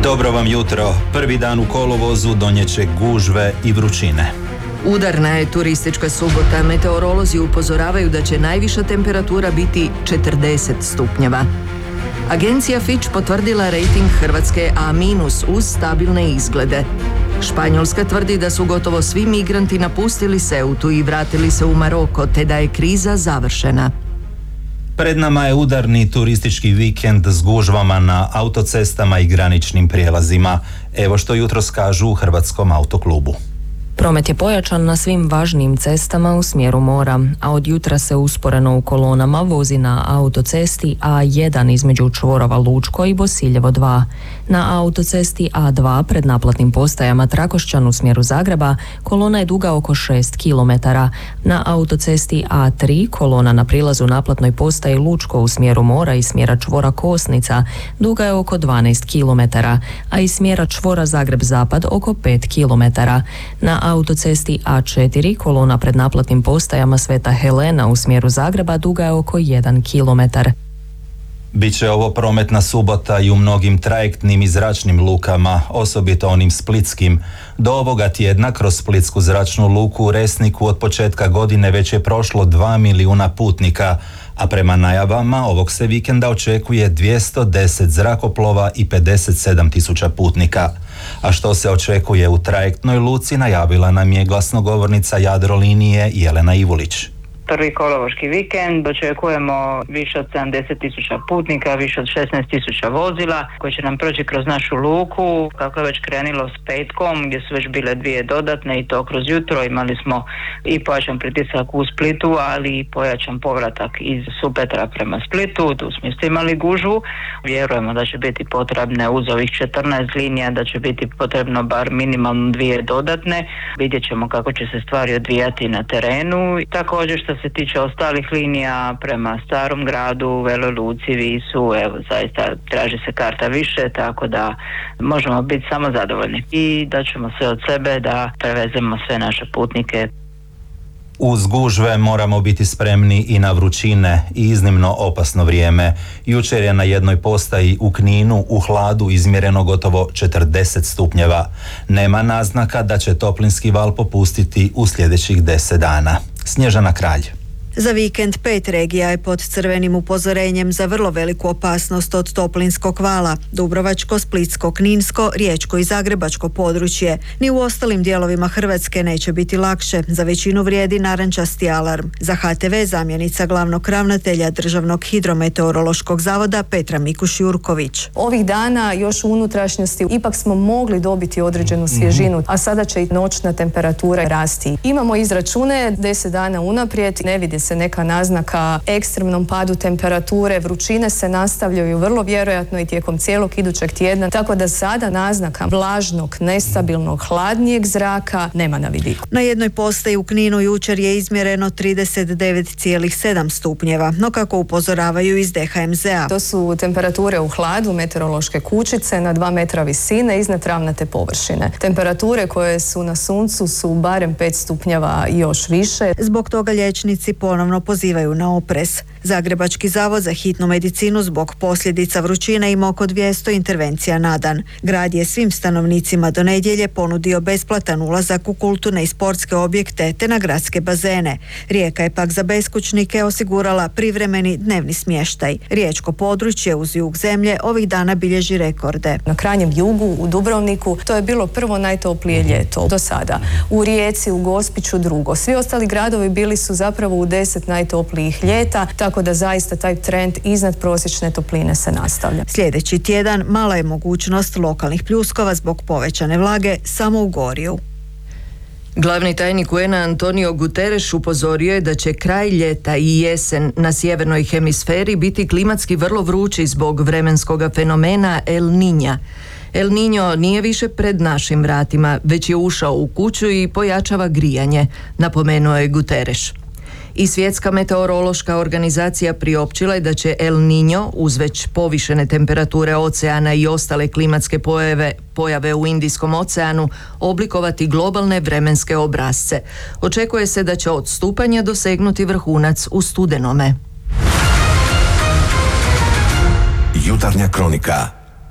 Dobro vam jutro. Prvi dan u kolovozu donijeće gužve i vrućine. Udarna je turistička subota. Meteorolozi upozoravaju da će najviša temperatura biti 40 stupnjeva. Agencija Fitch potvrdila rejting Hrvatske A- uz stabilne izglede. Španjolska tvrdi da su gotovo svi migranti napustili Ceutu i vratili se u Maroko, te da je kriza završena. Pred nama je udarni turistički vikend s gužvama na autocestama i graničnim prijelazima. Evo što jutros kažu u Hrvatskom autoklubu. Promet je pojačan na svim važnijim cestama u smjeru mora, a od jutra se usporeno u kolonama vozi na autocesti A1 između čvorova Lučko i Bosiljevo 2. Na autocesti A2 pred naplatnim postajama Trakošćan u smjeru Zagreba kolona je duga oko 6 km. Na autocesti A3 kolona na prilazu naplatnoj postaji Lučko u smjeru mora i smjera čvora Kosnica duga je oko 12 km, a iz smjera čvora Zagreb-Zapad oko 5 km. Na autocesti A4 kolona pred naplatnim postajama Sveta Helena u smjeru Zagreba duga je oko 1 km. Biće ovo prometna subota i u mnogim trajektnim i zračnim lukama, osobito onim splitskim. Do ovoga tjedna kroz splitsku zračnu luku u Resniku od početka godine već je prošlo 2 milijuna putnika, a prema najavama ovog se vikenda očekuje 210 zrakoplova i 57.000 putnika. A što se očekuje u trajektnoj luci najavila nam je glasnogovornica Jadrolinije Jelena Ivulić. Prvi kolovoški vikend očekujemo više od 70.000 putnika, više od 16.000 vozila koji će nam proći kroz našu luku. Kako je već krenilo s petkom gdje su već bile 2 dodatne i to kroz jutro, imali smo i pojačan pritisak u Splitu, ali i pojačan povratak iz Supetra prema Splitu. Tu smo isto imali gužvu. Vjerujemo da će biti potrebne uz ovih 14 linija, da će biti potrebno bar minimalno 2 dodatne. Vidjet ćemo kako će se stvari odvijati na terenu. I također što se tiče ostalih linija prema Starom gradu, Veloj Luci, Visu, evo zaista traži se karta više, tako da možemo biti samo zadovoljni i da ćemo sve od sebe da prevezemo sve naše putnike. Uz gužve moramo biti spremni i na vrućine i iznimno opasno vrijeme. Jučer je na jednoj postaji u Kninu u hladu izmjereno gotovo 40 stupnjeva. Nema naznaka da će toplinski val popustiti u sljedećih 10 dana. Snježana Kralj. Za vikend 5 regija je pod crvenim upozorenjem za vrlo veliku opasnost od toplinskog vala. Dubrovačko, Splitsko, Kninsko, Riječko i Zagrebačko područje. Ni u ostalim dijelovima Hrvatske neće biti lakše. Za većinu vrijedi narančasti alarm. Za HTV zamjenica glavnog ravnatelja Državnog hidrometeorološkog zavoda Petra Mikuš-Jurković. Ovih dana još u unutrašnjosti ipak smo mogli dobiti određenu svježinu, a sada će i noćna temperatura rasti. Imamo izračune 10 dana unaprijed, ne vidi se neka naznaka ekstremnom padu temperature, vrućine se nastavljaju vrlo vjerojatno i tijekom cijelog idućeg tjedna, tako da sada naznaka vlažnog, nestabilnog, hladnijeg zraka nema na vidiku. Na jednoj postaji u Kninu jučer je izmjereno 39,7 stupnjeva, no kako upozoravaju iz DHMZ-a. To su temperature u hladu, meteorološke kućice na 2 metra visine iznad travnate površine. Temperature koje su na suncu su barem 5 stupnjeva i još više. Zbog toga liječnici ponovno pozivaju na oprez. Zagrebački zavod za hitnu medicinu zbog posljedica vrućine ima oko 200 intervencija na dan. Grad je svim stanovnicima do nedjelje ponudio besplatan ulazak u kulturne i sportske objekte te na gradske bazene. Rijeka je pak za beskućnike osigurala privremeni dnevni smještaj. Riječko područje uz jug zemlje ovih dana bilježi rekorde. Na krajnjem jugu, u Dubrovniku, to je bilo prvo najtoplije ljeto do sada. U Rijeci, u Gospiću drugo. Svi ostali gradovi bili su zapravo u 10 najtoplijih ljeta, tako da zaista taj trend iznad prosječne topline se nastavlja. Sljedeći tjedan mala je mogućnost lokalnih pljuskova zbog povećane vlage samo u Gorju. Glavni tajnik UN-a Antonio Guterres upozorio je da će kraj ljeta i jesen na sjevernoj hemisferi biti klimatski vrlo vrući zbog vremenskog fenomena El Niña. El Niño nije više pred našim vratima, već je ušao u kuću i pojačava grijanje, napomenuo je Guterres. I Svjetska meteorološka organizacija priopćila je da će El Niño uz već povišene temperature oceana i ostale klimatske pojave u Indijskom oceanu oblikovati globalne vremenske obrasce. Očekuje se da će odstupanja dosegnuti vrhunac u studenome. Jutarnja kronika.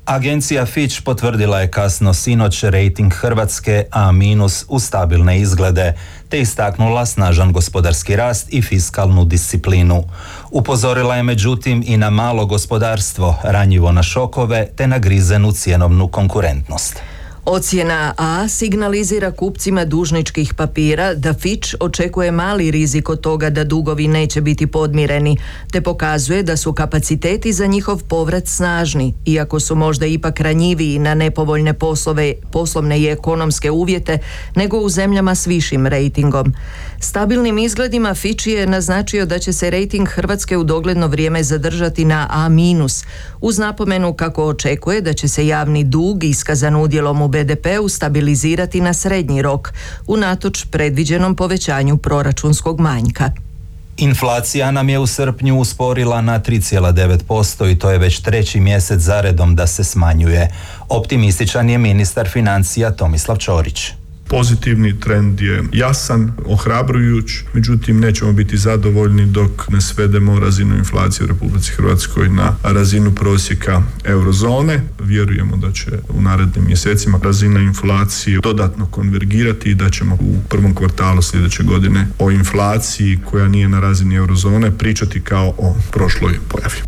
Agencija Fitch potvrdila je kasno sinoć rejting Hrvatske A- u stabilne izglede, te istaknula snažan gospodarski rast i fiskalnu disciplinu. Upozorila je međutim i na malo gospodarstvo, ranjivo na šokove te na grizenu cjenovnu konkurentnost. Ocjena A signalizira kupcima dužničkih papira da Fitch očekuje mali rizik od toga da dugovi neće biti podmireni, te pokazuje da su kapaciteti za njihov povrat snažni, iako su možda ipak ranjiviji na nepovoljne poslovne i ekonomske uvjete nego u zemljama s višim rejtingom. Stabilnim izgledima Fitch je naznačio da će se rejting Hrvatske u dogledno vrijeme zadržati na A-, uz napomenu kako očekuje da će se javni dug iskazan udjelom u BDP-u stabilizirati na srednji rok, unatoč predviđenom povećanju proračunskog manjka. Inflacija nam je u srpnju usporila na 3,9% i to je već 3. mjesec zaredom da se smanjuje. Optimističan je ministar financija Tomislav Ćorić. Pozitivni trend je jasan, ohrabrujuć, međutim nećemo biti zadovoljni dok ne svedemo razinu inflacije u Republici Hrvatskoj na razinu prosjeka eurozone. Vjerujemo da će u narednim mjesecima razina inflacije dodatno konvergirati i da ćemo u prvom kvartalu sljedeće godine o inflaciji koja nije na razini eurozone pričati kao o prošloj pojavi.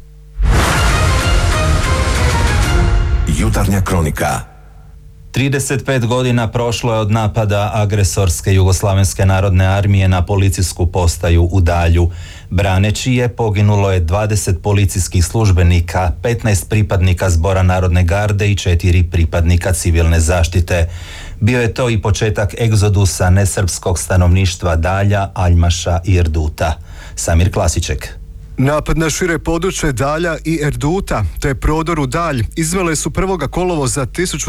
Jutarnja kronika. 35 godina prošlo je od napada agresorske Jugoslavenske narodne armije na policijsku postaju u Dalju. Braneći je poginulo je 20 policijskih službenika, 15 pripadnika Zbora narodne garde i 4 pripadnika civilne zaštite. Bio je to i početak egzodusa nesrpskog stanovništva Dalja, Aljmaša i Erduta. Samir Klasiček. Napad na šire područje Dalja i Erduta, te prodor u Dalj, izvele su 1. kolovoza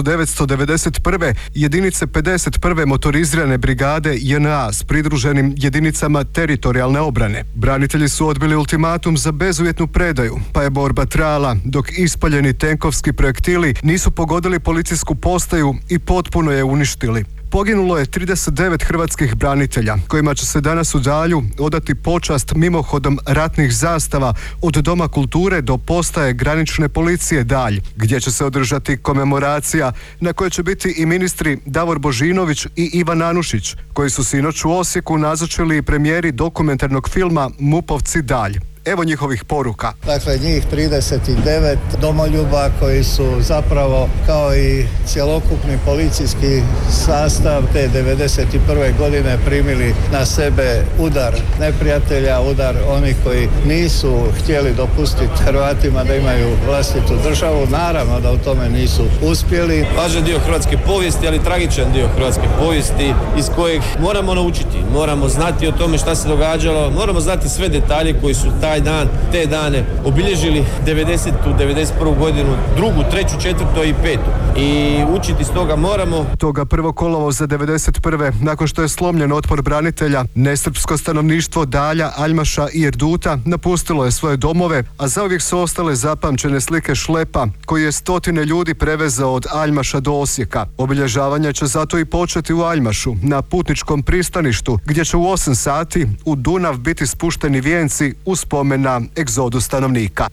1991. jedinice 51. motorizirane brigade JNA s pridruženim jedinicama teritorijalne obrane. Branitelji su odbili ultimatum za bezuvjetnu predaju, pa je borba trajala, dok ispaljeni tenkovski projektili nisu pogodili policijsku postaju i potpuno je uništili. Poginulo je 39 hrvatskih branitelja, kojima će se danas u Dalju odati počast mimohodom ratnih zastava od Doma kulture do postaje granične policije Dalj, gdje će se održati komemoracija na kojoj će biti i ministri Davor Božinović i Ivan Anušić, koji su sinoć u Osijeku nazočili premijeri dokumentarnog filma Mupovci Dalj. Evo njihovih poruka. Dakle, njih 39 domoljuba koji su zapravo kao i cjelokupni policijski sastav te 91. godine primili na sebe udar neprijatelja, udar onih koji nisu htjeli dopustiti Hrvatima da imaju vlastitu državu. Naravno da u tome nisu uspjeli. Važan dio hrvatske povijesti, ali tragičan dio hrvatske povijesti iz kojeg moramo naučiti. Moramo znati o tome šta se događalo, moramo znati sve detalje koji su taj dan, te dane obilježili 90. 91. godinu, 2., 3., 4. i 5. I učiti s toga moramo. Toga 1. kolovoza 91. nakon što je slomljen otpor branitelja, nesrpsko stanovništvo Dalja, Aljmaša i Erduta napustilo je svoje domove, a zauvijek su ostale zapamćene slike šlepa koji je 100 ljudi prevezao od Aljmaša do Osijeka. Obilježavanje će zato i početi u Aljmašu, na putničkom pristaništu, gdje će u 8 sati u Dunav biti spušteni vijenci u spomen na egzodu stanovnika.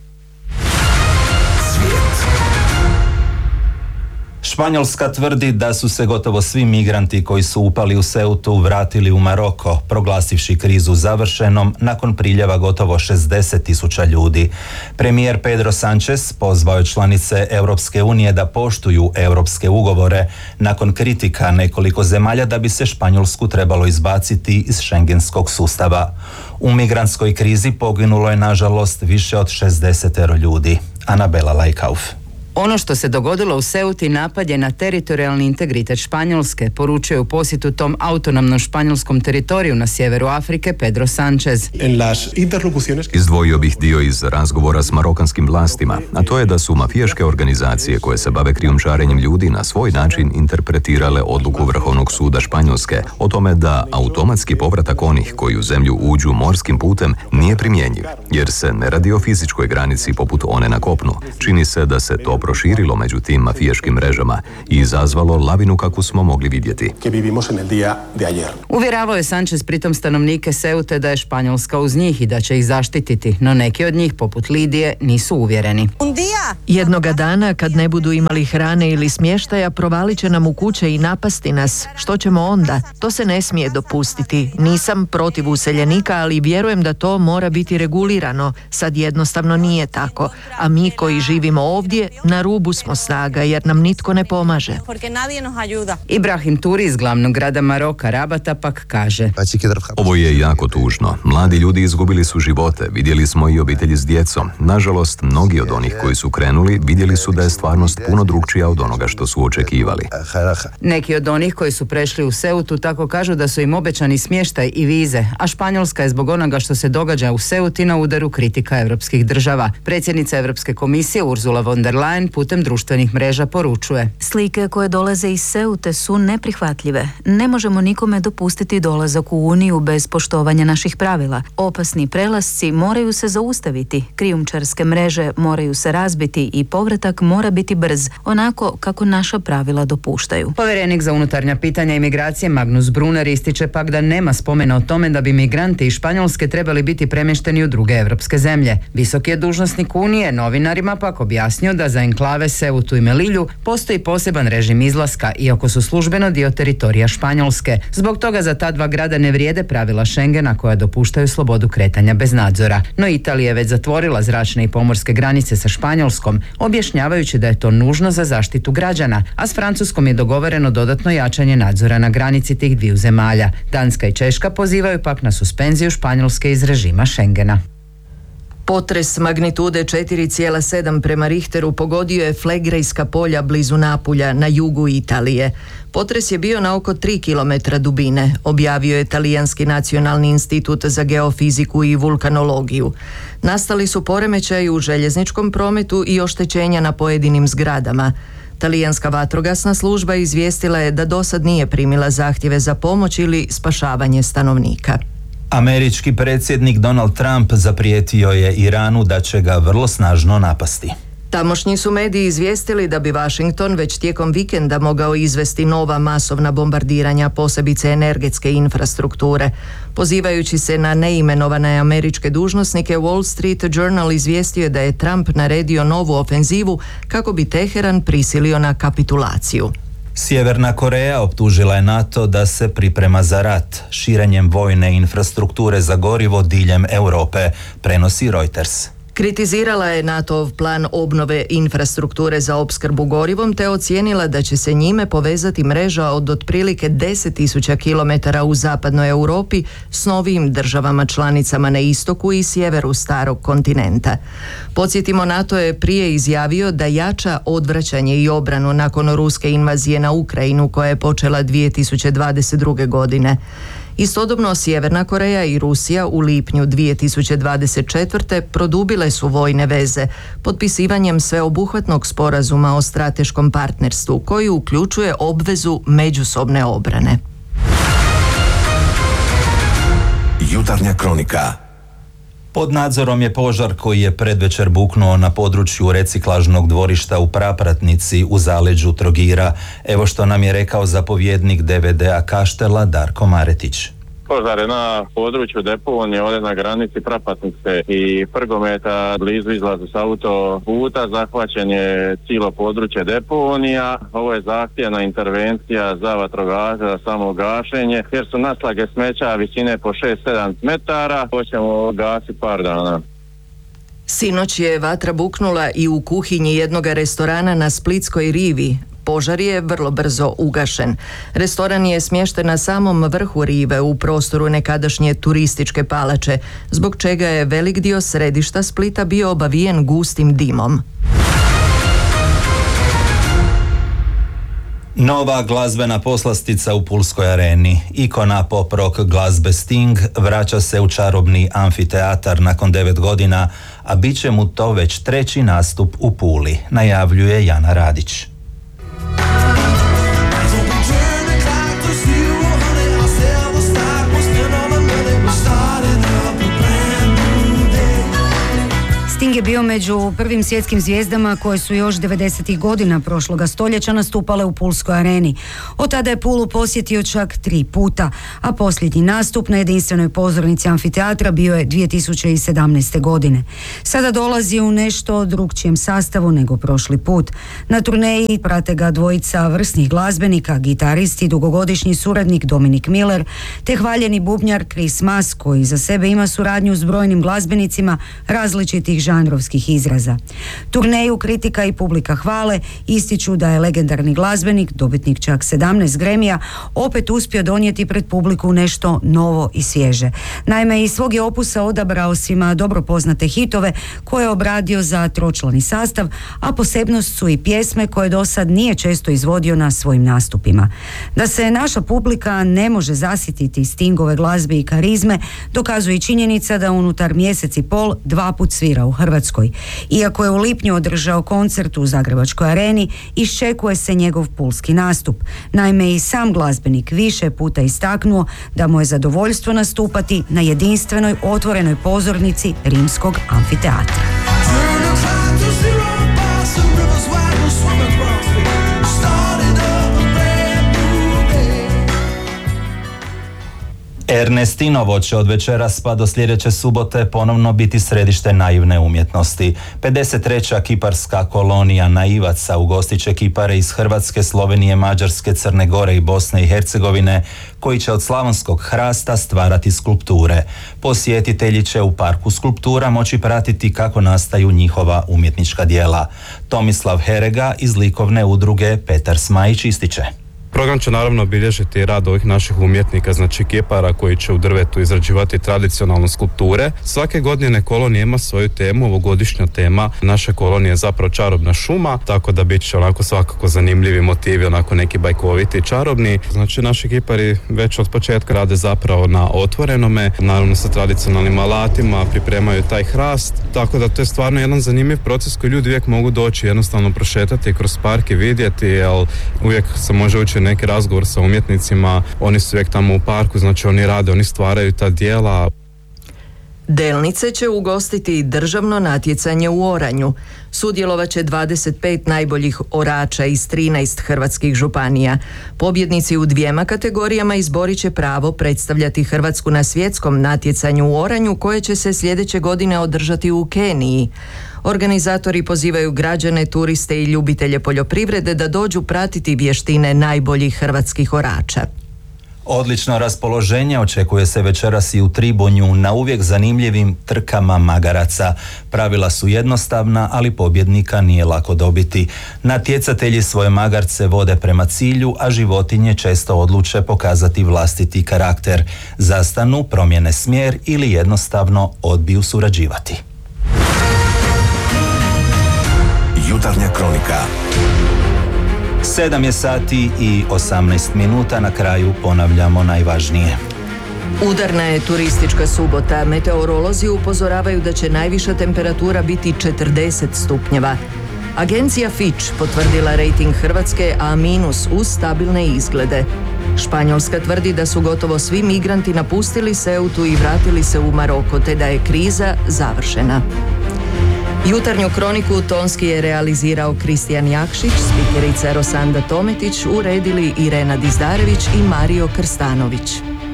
Španjolska tvrdi da su se gotovo svi migranti koji su upali u Ceutu vratili u Maroko, proglasivši krizu završenom nakon priljeva gotovo 60.000 ljudi. Premijer Pedro Sánchez pozvao je članice Europske unije da poštuju europske ugovore nakon kritika nekoliko zemalja da bi se Španjolsku trebalo izbaciti iz šengenskog sustava. U migrantskoj krizi poginulo je nažalost više od 60 ljudi. Anabela Lajkauf. Ono što se dogodilo u Ceuti napad je na teritorijalni integritet Španjolske, poručuje u posjetu tom autonomnom španjolskom teritoriju na sjeveru Afrike Pedro Sánchez. Izdvojio bih dio iz razgovora s marokanskim vlastima, a to je da su mafijaške organizacije koje se bave krijumčarenjem ljudi na svoj način interpretirale odluku Vrhovnog suda Španjolske o tome da automatski povratak onih koji u zemlju uđu morskim putem nije primjenjiv, jer se ne radi o fizičkoj granici poput one na kopnu. Čini se da se to proširilo među tim mafijaškim mrežama i izazvalo lavinu kakvu smo mogli vidjeti. Uvjeravao je Sanchez pritom stanovnike Ceute da je Španjolska uz njih i da će ih zaštititi, no neki od njih, poput Lidije, nisu uvjereni. Jednoga dana, kad ne budu imali hrane ili smještaja, provalit će nam u kuće i napasti nas. Što ćemo onda? To se ne smije dopustiti. Nisam protiv useljenika, ali vjerujem da to mora biti regulirano. Sad jednostavno nije tako. A mi koji živimo ovdje, na rubu smo snaga jer nam nitko ne pomaže. Ibrahim Turi iz glavnog grada Maroka, Rabata, pak kaže: Ovo je jako tužno. Mladi ljudi izgubili su živote, vidjeli smo i obitelji s djecom. Nažalost, mnogi od onih koji su krenuli vidjeli su da je stvarnost puno drukčija od onoga što su očekivali. Neki od onih koji su prešli u Ceutu tako kažu da su im obećani smještaj i vize, a Španjolska je zbog onoga što se događa u Ceuti na udaru kritika europskih država. Predsjednica Europske komisije Ursula von der Leyen putem društvenih mreža poručuje: Slike koje dolaze iz Ceute su neprihvatljive. Ne možemo nikome dopustiti dolazak u Uniju bez poštovanja naših pravila. Opasni prelasci moraju se zaustaviti, krijumčarske mreže moraju se razbiti i povratak mora biti brz, onako kako naša pravila dopuštaju. Povjerenik za unutarnja pitanja i migracije Magnus Brunner ističe pak da nema spomena o tome da bi migranti iz Španjolske trebali biti premješteni u druge europske zemlje. Visoki je dužnosnik Unije novinarima pak objasnio da za enklave Ceutu i Melilju postoji poseban režim izlaska, iako su službeno dio teritorija Španjolske. Zbog toga za ta dva grada ne vrijede pravila Schengena koja dopuštaju slobodu kretanja bez nadzora. No Italija je već zatvorila zračne i pomorske granice sa Španjolskom, objašnjavajući da je to nužno za zaštitu građana, a s Francuskom je dogovoreno dodatno jačanje nadzora na granici tih dviju zemalja. Danska i Češka pozivaju pak na suspenziju Španjolske iz režima Schengena. Potres magnitude 4,7 prema Richteru pogodio je Flegrejska polja blizu Napulja na jugu Italije. Potres je bio na oko 3 km dubine, objavio je Talijanski nacionalni institut za geofiziku i vulkanologiju. Nastali su poremećaji u željezničkom prometu i oštećenja na pojedinim zgradama. Talijanska vatrogasna služba izvijestila je da dosad nije primila zahtjeve za pomoć ili spašavanje stanovnika. Američki predsjednik Donald Trump zaprijetio je Iranu da će ga vrlo snažno napasti. Tamošnji su mediji izvijestili da bi Washington već tijekom vikenda mogao izvesti nova masovna bombardiranja, posebice energetske infrastrukture. Pozivajući se na neimenovane američke dužnosnike, Wall Street Journal izvijestio je da je Trump naredio novu ofenzivu kako bi Teheran prisilio na kapitulaciju. Sjeverna Koreja optužila je NATO da se priprema za rat širenjem vojne infrastrukture za gorivo diljem Europe, prenosi Reuters. Kritizirala je NATO-ov plan obnove infrastrukture za opskrbu gorivom te ocijenila da će se njime povezati mreža od otprilike 10.000 km u zapadnoj Europi s novim državama članicama na istoku i sjeveru starog kontinenta. Podsjetimo, NATO je prije izjavio da jača odvraćanje i obranu nakon ruske invazije na Ukrajinu koja je počela 2022. godine. Istodobno Sjeverna Koreja i Rusija u lipnju 2024. produbile su vojne veze potpisivanjem sveobuhvatnog sporazuma o strateškom partnerstvu koji uključuje obvezu međusobne obrane. Jutarnja kronika. Pod nadzorom je požar koji je predvečer buknuo na području reciklažnog dvorišta u Prapratnici u zaleđu Trogira. Evo što nam je rekao zapovjednik DVD-a Kaštela Darko Maretić. Požar je na području deponije ovdje na granici Prapatnice i Prgometa blizu izlazu s autoputa. Zahvaćen je cijelo područje deponija. Ovo je zahtjevna intervencija za vatrogasce, za samo gašenje jer su naslage smeća visine po 6-7 metara. Hoćemo gasiti par dana. Sinoć je vatra buknula i u kuhinji jednog restorana na Splitskoj rivi. Požar je vrlo brzo ugašen. Restoran je smješten na samom vrhu rive u prostoru nekadašnje turističke palače, zbog čega je velik dio središta Splita bio obavijen gustim dimom. Nova glazbena poslastica u Pulskoj areni. Ikona pop rock glazbe Sting vraća se u čarobni amfiteatar nakon 9 godina, a bit će mu to već 3. nastup u Puli, najavljuje Jana Radić. Sting je bio među prvim svjetskim zvijezdama koje su još 90. godina prošloga stoljeća nastupale u Pulskoj areni. Od tada je Pulu posjetio čak 3 puta, a posljednji nastup na jedinstvenoj pozornici amfiteatra bio je 2017. godine. Sada dolazi u nešto drukčijem sastavu nego prošli put. Na turneji prate ga dvojica vrsnih glazbenika, gitarist i dugogodišnji suradnik Dominik Miller, te hvaljeni bubnjar Chris Mas, koji za sebe ima suradnju s brojnim glazbenicima različitih žanrovskih izraza. Turneju kritika i publika hvale, ističu da je legendarni glazbenik, dobitnik čak 17 Gramija, opet uspio donijeti pred publiku nešto novo i svježe. Naime, iz svog je opusa odabrao svima dobro poznate hitove koje je obradio za tročlani sastav, a posebnost su i pjesme koje do sad nije često izvodio na svojim nastupima. Da se naša publika ne može zasititi Stingove glazbe i karizme dokazuje i činjenica da unutar mjesec i pol 2 put svira u Hrvatskoj. Iako je u lipnju održao koncert u Zagrebačkoj areni, iščekuje se njegov pulski nastup. Naime, i sam glazbenik više puta istaknuo da mu je zadovoljstvo nastupati na jedinstvenoj otvorenoj pozornici Rimskog amfiteatra. Ernestinovo će od večeras pa do sljedeće subote ponovno biti središte naivne umjetnosti. 53. kiparska kolonija naivaca ugostit će kipare iz Hrvatske, Slovenije, Mađarske, Crne Gore i Bosne i Hercegovine, koji će od slavonskog hrasta stvarati skulpture. Posjetitelji će u parku skulptura moći pratiti kako nastaju njihova umjetnička djela. Tomislav Herega iz likovne udruge Petar Smajić ističe. Program će naravno obilježiti rad ovih naših umjetnika, znači kipara koji će u drvetu izrađivati tradicionalne skulpture. Svake godine kolonija ima svoju temu, ovogodišnja tema naše kolonije je zapravo čarobna šuma, tako da bit će onako svakako zanimljivi motivi, onako neki bajkoviti i čarobni. Znači naši kipari već od početka rade zapravo na otvorenome, naravno sa tradicionalnim alatima, pripremaju taj hrast, tako da to je stvarno jedan zanimljiv proces koji ljudi uvijek mogu doći jednostavno prošetati kroz park i vidjeti, jer uvijek se može ući neki razgovor sa umjetnicima, oni su uvijek tamo u parku, znači oni rade, oni stvaraju ta djela. Delnice će ugostiti državno natjecanje u oranju. Sudjelovat će 25 najboljih orača iz 13 hrvatskih županija. Pobjednici u 2 kategorijama izborit će pravo predstavljati Hrvatsku na svjetskom natjecanju u oranju koje će se sljedeće godine održati u Keniji. Organizatori pozivaju građane, turiste i ljubitelje poljoprivrede da dođu pratiti vještine najboljih hrvatskih orača. Odlično raspoloženje očekuje se večeras i u Tribunju na uvijek zanimljivim trkama magaraca. Pravila su jednostavna, ali pobjednika nije lako dobiti. Natjecatelji svoje magarce vode prema cilju, a životinje često odluče pokazati vlastiti karakter. Zastanu, promijene smjer ili jednostavno odbiju surađivati. Jutarnja kronika. 7 je sati i 18 minuta, na kraju ponavljamo najvažnije. Udarna je turistička subota. Meteorolozi upozoravaju da će najviša temperatura biti 40 stupnjeva. Agencija Fitch potvrdila rejting Hrvatske A- uz stabilne izglede. Španjolska tvrdi da su gotovo svi migranti napustili Ceutu i vratili se u Maroko, te da je kriza završena. Jutarnju kroniku tonski je realizirao Kristijan Jakšić, spikerica Rosanda Tometić, uredili Irena Dizdarević i Mario Krstanović.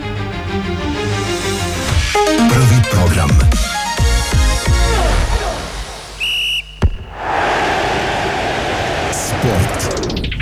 Prvi program. Sport.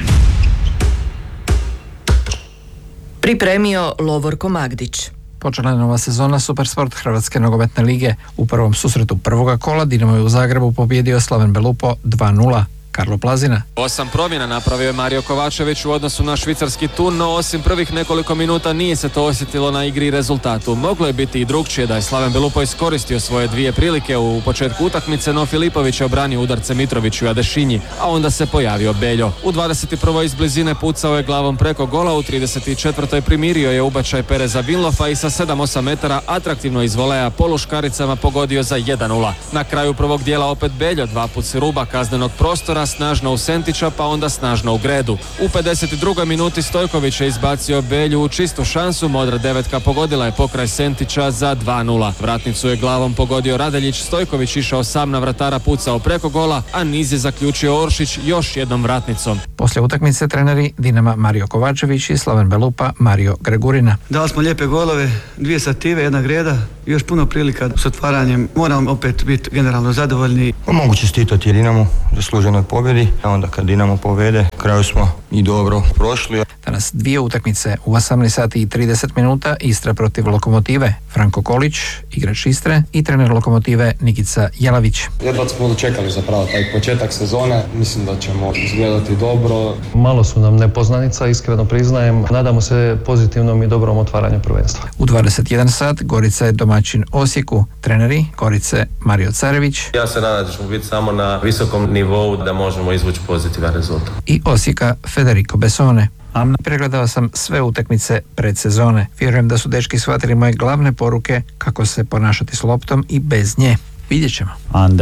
Pripremio Lovorko Magdić. Počela je nova sezona Supersport Hrvatske nogometne lige. U prvom susretu prvoga kola Dinamo je u Zagrebu pobijedio Slaven Belupo 2:0. Karlo Plazina. 8 promjena napravio je Mario Kovačević u odnosu na švicarski Thun, no osim prvih nekoliko minuta nije se to osjetilo na igri i rezultatu. Moglo je biti i drugčije da je Slaven Belupo iskoristio svoje 2 prilike u početku utakmice, no Filipović je obranio udarce Mitroviću i Adešinji, a onda se pojavio Beljo. U 21. iz blizine pucao je glavom preko gola, u 34. primirio je ubačaj Pereza Vinlofa i sa 7-8 metara atraktivno iz voleja poluškaricama pogodio za 1:0. Na kraju prvog dijela opet Beljo, 2 put s ruba kaznenog prostora Zorana snažno u Sentića pa onda snažno u Gredu. U 52. minuti Stojković je izbacio Belju u čistu šansu, modra devetka pogodila je pokraj Sentića za 2:0. Vratnicu je glavom pogodio Radeljić, Stojković išao sam na vratara, pucao preko gola, a niz je zaključio Oršić još jednom vratnicom. Poslije utakmice treneri Dinama Mario Kovačević i Slaven Belupa Mario Gregurina. Dali smo lijepe golove, 2 sative, 1 Greda, još puno prilika s otvaranjem. Moram opet biti generalno zadovoljni. Mogu čestitati Dinamu zasluženoj pobjedi, a onda kad Dinamo povede, kraju smo i dobro prošli. Danas 2 utakmice u 18 sati i 30 minuta, Istra protiv Lokomotive, Franko Kolić, igrač Istre, i trener Lokomotive Nikica Jelavić. Jedva smo dočekali zapravo taj početak sezone, mislim da ćemo izgledati dobro. Malo su nam nepoznanica, iskreno priznajem, nadamo se pozitivnom i dobrom otvaranju prvenstva. U 21 sat Gorica je domaćin Osijeku, treneri Gorice Mario Carević. Ja se nadam da ćemo biti samo na visokom nivou da možemo izvući pozitivan rezultat. I Osijeka Federico Besone. Pregledao sam sve utakmice predsezone. Vjerujem da su dečki shvatili moje glavne poruke kako se ponašati s loptom i bez nje. Vidjet ćemo.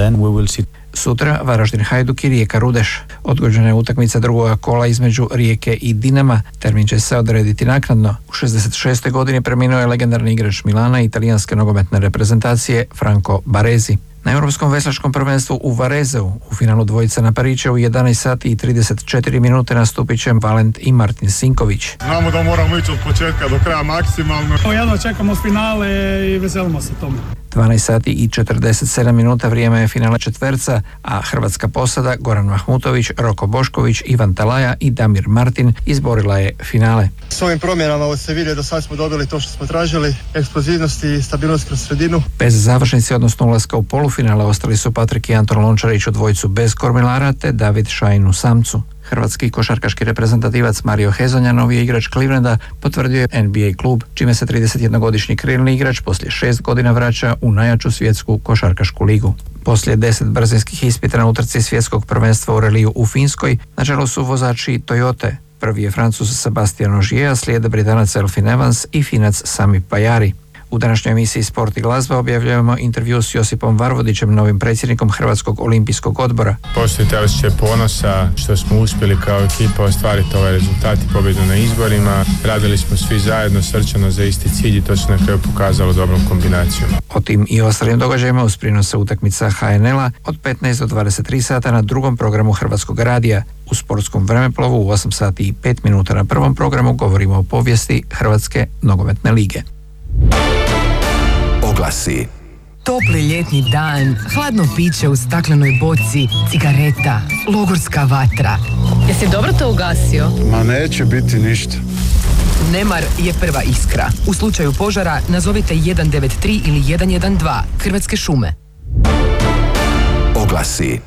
Sutra Varaždin Hajduk i Rijeka Rudeš. Odgođena je utakmica drugoga kola između Rijeke i Dinama. Termin će se odrediti naknadno. U 66. godini preminuo je legendarni igrač Milana i italijanske nogometne reprezentacije Franco Baresi. Na Europskom veslačkom prvenstvu u Varezeu u finalu dvojica na Pariće u 11 sati i 34 minute nastupit će Valent i Martin Sinković. Znamo da moramo ići od početka do kraja maksimalno. Jedno čekamo finale i veselimo se tome. 12 sati i 47 minuta vrijeme je finale četverca, a hrvatska posada Goran Mahmutović, Roko Bošković, Ivan Talaja i Damir Martin izborila je finale. S ovim promjenama se vidi da sad smo dobili to što smo tražili, eksplozivnost i stabilnost kroz sredinu. Bez završnice, odnosno ulaska u polufinale, ostali su Patrik i Anton Lončarić u dvojicu bez kormilara te David Šajn u samcu. Hrvatski košarkaški reprezentativac Mario Hezonja, novi je igrač Clevelanda, potvrdio je NBA klub, čime se 31-godišnji krilni igrač poslije 6 godina vraća u najjaču svjetsku košarkašku ligu. Poslije 10 brzinskih ispita na utrci svjetskog prvenstva u reliju u Finskoj, na čelu su vozači Toyote. Prvi je Francuz Sebastian Ogier, a slijede Britanac Elfin Evans i Finac Sami Pajari. U današnjoj emisiji Sport i glazba objavljujemo intervju s Josipom Varvodićem, novim predsjednikom Hrvatskog olimpijskog odbora. Postoji taj osjećaj ponosa što smo uspjeli kao ekipa ostvariti ovaj rezultat i pobjedu na izborima. Radili smo svi zajedno srčano za isti cilj i to se na kraju pokazalo dobrom kombinacijom. O tim i ostalim događajima uz prinose utakmica HNL-a od 15 do 23 sata na drugom programu Hrvatskog radija. U sportskom vremeplovu u 8 sati i 5 minuta na prvom programu govorimo o povijesti Hrvatske nogometne lige. Oglasi. Topli ljetni dan, hladno piće u staklenoj boci, cigareta, logorska vatra. Jesi dobro to ugasio? Ma neće biti ništa. Nemar je prva iskra. U slučaju požara nazovite 193 ili 112 Hrvatske šume. Oglasi.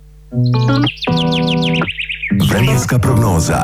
Vremenska prognoza.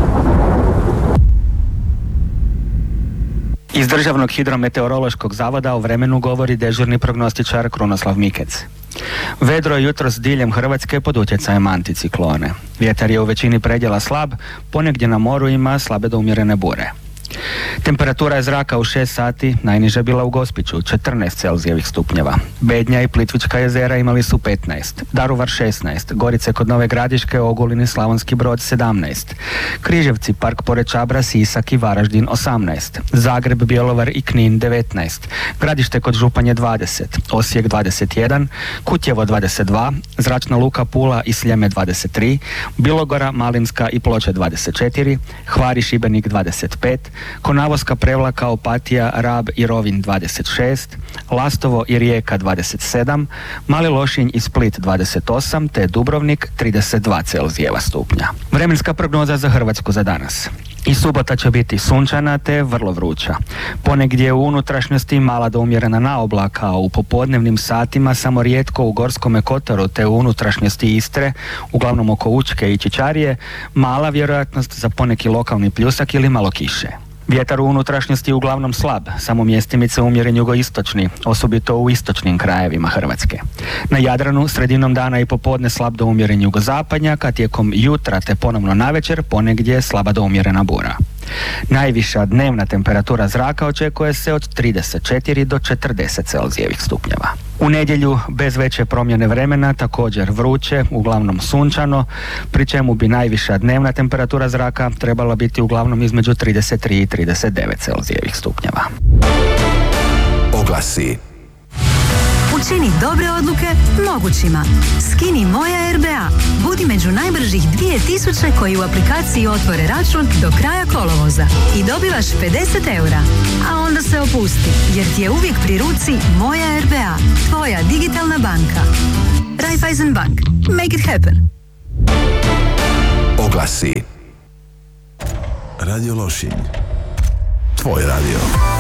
Iz Državnog hidrometeorološkog zavoda o vremenu govori dežurni prognostičar Krunoslav Mikec. Vedro je jutros diljem Hrvatske pod utjecajem anticiklone. Vjetar je u većini predjela slab, ponegdje na moru ima slabe do umjerene bure. Temperatura je zraka u 6 sati najniža bila u Gospiću, 14 Celzijevih stupnjeva. Bednja i Plitvička jezera imali su 15, Daruvar 16, Gorice kod Nove Gradiške, Ogulin i Slavonski Brod 17, Križevci, Park pored Čabra, Sisak i Varaždin 18, Zagreb, Bjelovar i Knin 19, Gradište kod Županje 20, Osijek 21, Kutjevo 22, Zračna luka Pula i Sljeme 23, Bilogora, Malinska i Ploče 24, Hvar i Šibenik 25, Konavoska, Prevlaka, Opatija, Rab i Rovinj 26, Lastovo i Rijeka 27, Mali Lošinj i Split 28, te Dubrovnik 32 Celzijeva stupnja. Vremenska prognoza za Hrvatsku za danas. I subota će biti sunčana te vrlo vruća. Ponegdje u unutrašnjosti mala do umjerena naoblaka, a u popodnevnim satima samo rijetko u Gorskome kotaru te u unutrašnjosti Istre, uglavnom oko Učke i Čičarije, mala vjerojatnost za poneki lokalni pljusak ili malo kiše. Vjetar u unutrašnjosti je uglavnom slab, samo mjestimice umjeren jugoistočni, osobito u istočnim krajevima Hrvatske. Na Jadranu sredinom dana i popodne slab do umjeren jugozapadnjak, a tijekom jutra te ponovno navečer ponegdje slaba do umjerena bura. Najviša dnevna temperatura zraka očekuje se od 34 do 40 Celzijevih stupnjeva. U nedjelju bez veće promjene vremena, također vruće, uglavnom sunčano, pri čemu bi najviša dnevna temperatura zraka trebala biti uglavnom između 33 i 39 Celzijevih stupnjeva. Oglasi. Učini dobre odluke mogućima. Skini Moja RBA. Budi među najbržih 2000 koji u aplikaciji otvore račun do kraja kolovoza i dobivaš 50 eura. A onda se opusti, jer ti je uvijek pri ruci Moja RBA. Tvoja digitalna banka. Raiffeisen Bank. Make it happen. Oglasi. Radio Lošinj. Tvoj radio.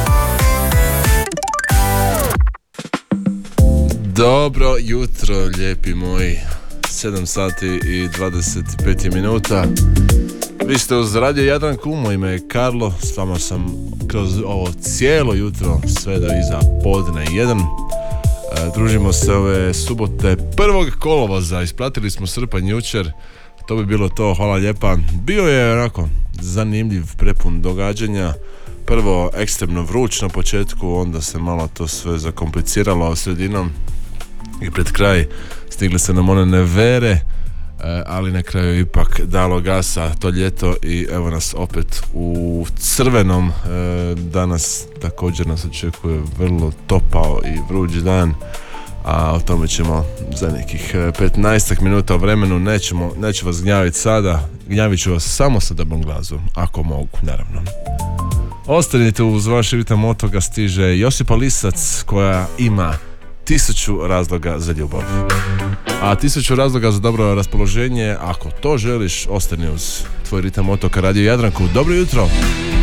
Dobro jutro, lijepi moji. 7 sati i 25 minuta. Vi ste uz Radio Jadranku, moje ime je Karlo. S vama sam kroz ovo cijelo jutro, sve do iza podne 1. Družimo se ove subote 1. kolovoza. Ispratili smo srpanj jučer. To bi bilo to, hvala lijepa. Bio je onako zanimljiv, prepun događanja. Prvo ekstremno vruć na početku, onda se malo to sve zakompliciralo sredinom i pred kraj stigli se nam one nevere, ali na kraju ipak dalo gasa to ljeto i evo nas opet u crvenom. Danas također nas očekuje vrlo topao i vruć dan, a o tome ćemo za nekih 15 minuta o vremenu. Neću vas gnjaviti sada, gnjavit ću vas samo sa dobrom glazom, ako mogu, naravno. Ostanite uz vaše ritam, od toga stiže Josipa Lisac koja ima 1000 razloga za ljubav. A 1000 razloga za dobro raspoloženje, ako to želiš, ostani uz tvoj ritam otoka Radio Jadranku. Dobro jutro!